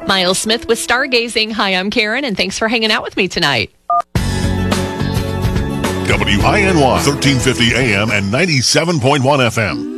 Miles Smith with Stargazing. Hi, I'm Karen, and thanks for hanging out with me tonight. WINY 1350 AM and 97.1 FM.